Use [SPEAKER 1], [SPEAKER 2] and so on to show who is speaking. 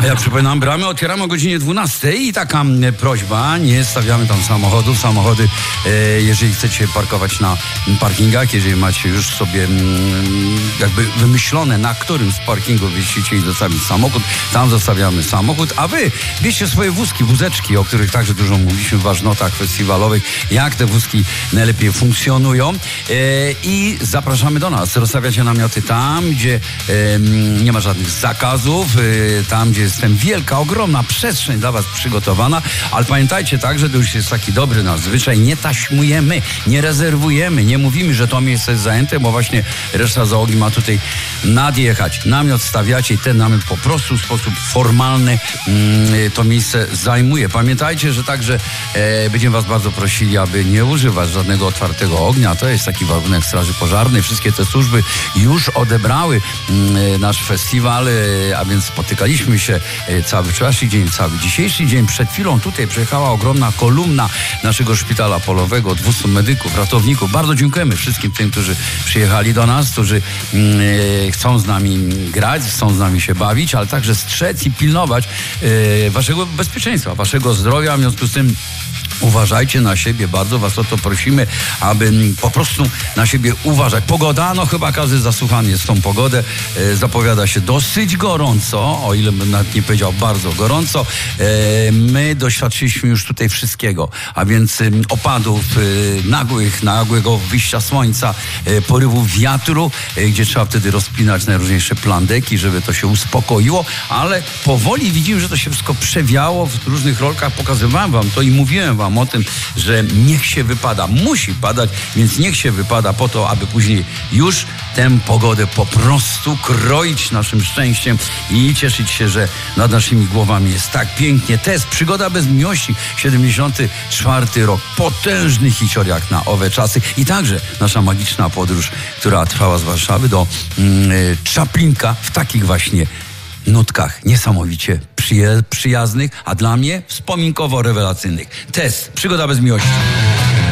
[SPEAKER 1] Ja przypominam, bramy otwieramy o godzinie 12 i taka prośba, nie stawiamy tam samochodów. Samochody, jeżeli chcecie parkować na parkingach, jeżeli macie już sobie jakby wymyślone, na którym z parkingu byście chcieli zostawić samochód, tam zostawiamy samochód, a wy bierzcie swoje wózeczki, o których także dużo mówiliśmy w ważnotach festiwalowych, jak te wózki najlepiej funkcjonują i zapraszamy do nas. Rozstawiacie namioty tam, gdzie nie ma żadnych zakazów, tam, gdzie jest wielka, ogromna przestrzeń dla was przygotowana, ale pamiętajcie także, to już jest taki dobry nasz zwyczaj, nie taśmujemy, nie rezerwujemy, nie mówimy, że to miejsce jest zajęte, bo właśnie reszta załogi ma tutaj nadjechać. Namiot stawiacie i ten namiot po prostu w sposób formalny to miejsce zajmuje. Pamiętajcie, że także będziemy was bardzo prosili, aby nie używać żadnego otwartego ognia. To jest taki warunek Straży Pożarnej. Wszystkie te służby już odebrały nasz festiwal, a więc spotykaliśmy się cały wczorajszy dzień, cały dzisiejszy dzień. Przed chwilą tutaj przejechała ogromna kolumna naszego szpitala polowego, 200 medyków, ratowników. Bardzo dziękujemy wszystkim tym, którzy przyjechali do nas, którzy chcą z nami grać, chcą z nami się bawić, ale także strzec i pilnować waszego bezpieczeństwa, waszego zdrowia. W związku z tym uważajcie na siebie, bardzo was o to prosimy, aby po prostu na siebie uważać. Pogoda, no chyba każdy zasłuchany jest w tą pogodę. Zapowiada się dosyć gorąco, o ile bym nawet nie powiedział bardzo gorąco. My doświadczyliśmy już tutaj wszystkiego, a więc opadów nagłego wyjścia słońca, porywów wiatru, gdzie trzeba wtedy rozpinać najróżniejsze plandeki, żeby to się uspokoiło, ale powoli widzimy, że to się wszystko przewiało w różnych rolkach. Pokazywałem wam to i mówiłem wam o tym, że niech się wypada, musi padać, więc niech się wypada po to, aby później już tę pogodę po prostu kroić naszym szczęściem i cieszyć się, że nad naszymi głowami jest tak pięknie. Test Przygoda bez miłości, 74 rok, potężny hicior jak na owe czasy i także nasza magiczna podróż, która trwała z Warszawy do Czaplinka w takich właśnie nutkach niesamowicie przyjaznych, a dla mnie wspominkowo rewelacyjnych. Test Przygoda bez miłości.